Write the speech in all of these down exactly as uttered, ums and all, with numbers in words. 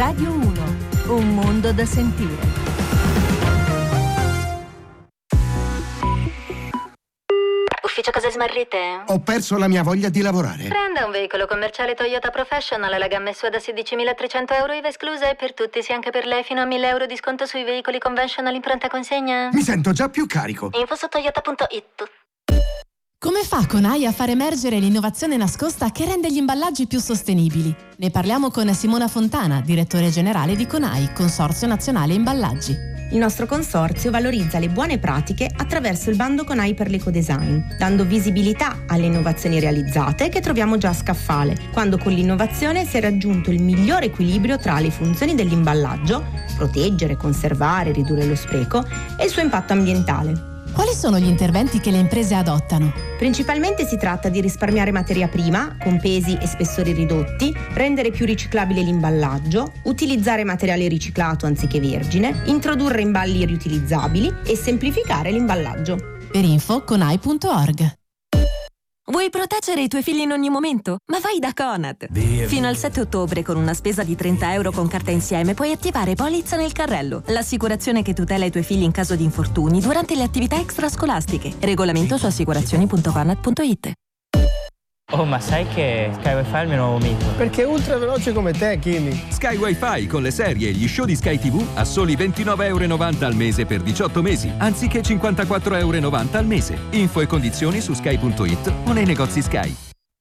Radio uno, un mondo da sentire. Ufficio cose smarrite? Ho perso la mia voglia di lavorare. Prenda un veicolo commerciale Toyota Professional alla gamma S U A da sedicimilatrecento euro I V A esclusa e per tutti, sì anche per lei, fino a mille euro di sconto sui veicoli conventional in pronta consegna. Mi sento già più carico. Info su toyota punto it. Come fa Conai a far emergere l'innovazione nascosta che rende gli imballaggi più sostenibili? Ne parliamo con Simona Fontana, direttore generale di Conai, Consorzio Nazionale Imballaggi. Il nostro consorzio valorizza le buone pratiche attraverso il bando Conai per l'ecodesign, dando visibilità alle innovazioni realizzate che troviamo già a scaffale, quando con l'innovazione si è raggiunto il migliore equilibrio tra le funzioni dell'imballaggio, proteggere, conservare, ridurre lo spreco, e il suo impatto ambientale. Quali sono gli interventi che le imprese adottano? Principalmente si tratta di risparmiare materia prima, con pesi e spessori ridotti, rendere più riciclabile l'imballaggio, utilizzare materiale riciclato anziché vergine, introdurre imballi riutilizzabili e semplificare l'imballaggio. Per info conai punto org. Vuoi proteggere i tuoi figli in ogni momento? Ma vai da Conad! Via, Fino al sette ottobre, con una spesa di trenta euro con carta insieme, puoi attivare Polizza nel carrello, l'assicurazione che tutela i tuoi figli in caso di infortuni durante le attività extrascolastiche. Regolamento su assicurazioni punto conad punto it. Oh, ma sai che Sky Wi-Fi è il mio nuovo mito? Perché è ultra veloce come te, Kimi. Sky Wi-Fi con le serie e gli show di Sky tivù a soli ventinove euro e novanta al mese per diciotto mesi, anziché cinquantaquattro euro e novanta al mese. Info e condizioni su sky punto it o nei negozi Sky.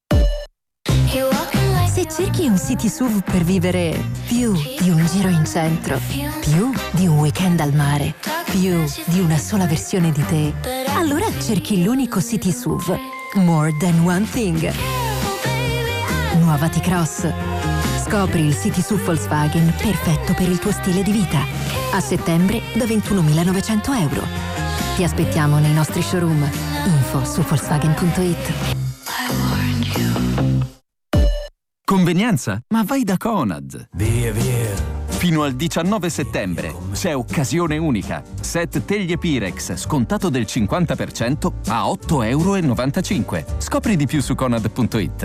Se cerchi un city S U V per vivere più di un giro in centro, più di un weekend al mare, più di una sola versione di te, allora cerchi l'unico city S U V More Than One Thing. Nuova T-Cross. Scopri il City S U V Volkswagen perfetto per il tuo stile di vita. A settembre da ventunomilanovecento euro. Ti aspettiamo nei nostri showroom. Info su volkswagen punto it. Convenienza? Ma vai da Conad. Via, via. Fino al diciannove settembre c'è occasione unica. Set teglie Pirex scontato del cinquanta per cento a otto euro e novantacinque. Scopri di più su conad punto it.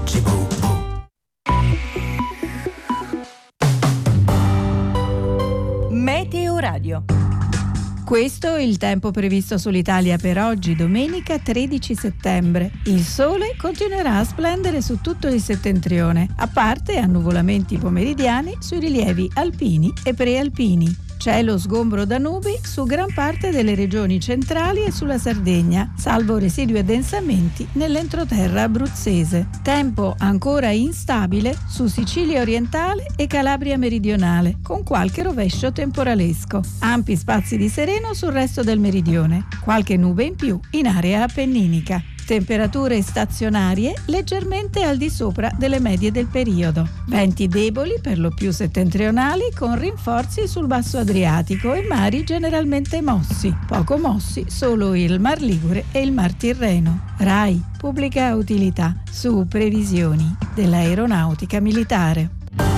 Meteo Radio. Questo è il tempo previsto sull'Italia per oggi, domenica tredici settembre. Il sole continuerà a splendere su tutto il settentrione, a parte annuvolamenti pomeridiani sui rilievi alpini e prealpini. Cielo sgombro da nubi su gran parte delle regioni centrali e sulla Sardegna, salvo residui addensamenti nell'entroterra abruzzese. Tempo ancora instabile su Sicilia orientale e Calabria meridionale, con qualche rovescio temporalesco. Ampi spazi di sereno sul resto del meridione, qualche nube in più in area appenninica. Temperature stazionarie leggermente al di sopra delle medie del periodo. Venti deboli per lo più settentrionali con rinforzi sul basso Adriatico e mari generalmente mossi. Poco mossi solo il Mar Ligure e il Mar Tirreno. RAI, pubblica utilità, su previsioni dell'aeronautica militare.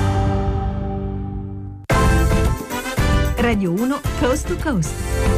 Radio uno Coast to Coast.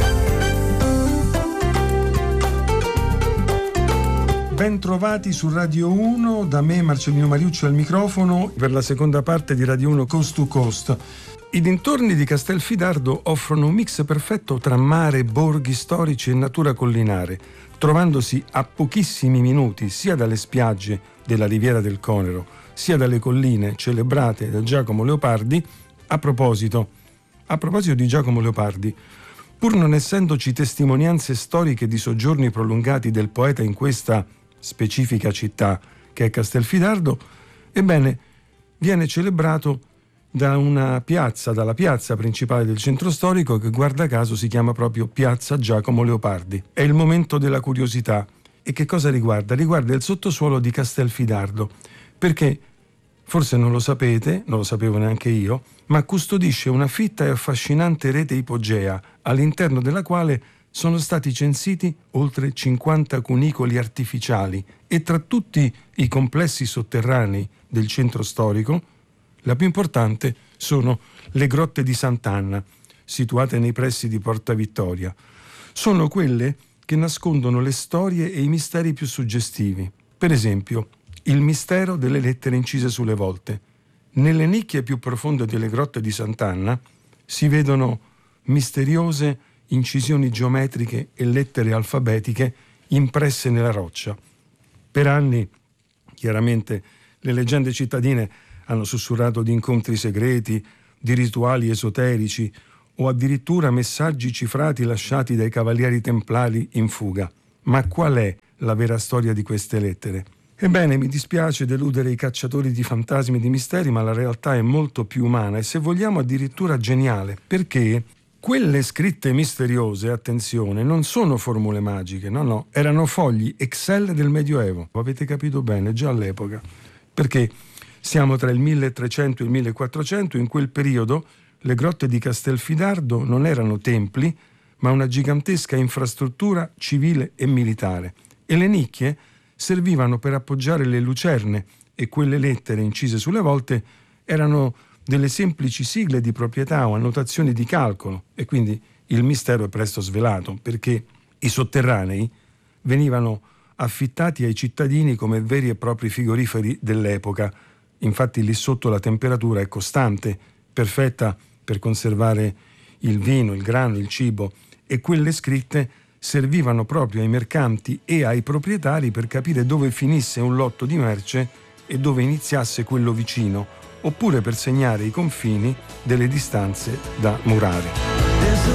Ben trovati su Radio uno, da me Marcellino Mariuccio al microfono per la seconda parte di Radio uno Coast to Coast. I dintorni di Castelfidardo offrono un mix perfetto tra mare, borghi storici e natura collinare, trovandosi a pochissimi minuti sia dalle spiagge della Riviera del Conero, sia dalle colline celebrate da Giacomo Leopardi. A proposito, a proposito di Giacomo Leopardi, pur non essendoci testimonianze storiche di soggiorni prolungati del poeta in questa specifica città che è Castelfidardo, ebbene viene celebrato da una piazza, dalla piazza principale del centro storico, che guarda caso si chiama proprio Piazza Giacomo Leopardi. È il momento della curiosità. E che cosa riguarda? Riguarda il sottosuolo di Castelfidardo, perché forse non lo sapete, non lo sapevo neanche io, ma custodisce una fitta e affascinante rete ipogea, all'interno della quale sono stati censiti oltre cinquanta cunicoli artificiali, e tra tutti i complessi sotterranei del centro storico, la più importante sono le grotte di Sant'Anna, situate nei pressi di Porta Vittoria. Sono quelle che nascondono le storie e i misteri più suggestivi. Per esempio, il mistero delle lettere incise sulle volte. Nelle nicchie più profonde delle grotte di Sant'Anna si vedono misteriose incisioni geometriche e lettere alfabetiche impresse nella roccia. Per anni, chiaramente, le leggende cittadine hanno sussurrato di incontri segreti, di rituali esoterici o addirittura messaggi cifrati lasciati dai cavalieri templari in fuga. Ma qual è la vera storia di queste lettere? Ebbene, mi dispiace deludere i cacciatori di fantasmi e di misteri, ma la realtà è molto più umana e, se vogliamo, addirittura geniale, perché quelle scritte misteriose, attenzione, non sono formule magiche, no, no, erano fogli Excel del Medioevo. Avete capito bene, già all'epoca. Perché siamo tra il milletrecento e il millequattrocento, in quel periodo le grotte di Castelfidardo non erano templi, ma una gigantesca infrastruttura civile e militare. E le nicchie servivano per appoggiare le lucerne e quelle lettere incise sulle volte erano delle semplici sigle di proprietà o annotazioni di calcolo, e quindi il mistero è presto svelato, perché i sotterranei venivano affittati ai cittadini come veri e propri frigoriferi dell'epoca. Infatti lì sotto la temperatura è costante, perfetta per conservare il vino, il grano, il cibo, e quelle scritte servivano proprio ai mercanti e ai proprietari per capire dove finisse un lotto di merce e dove iniziasse quello vicino, oppure per segnare i confini delle distanze da murare.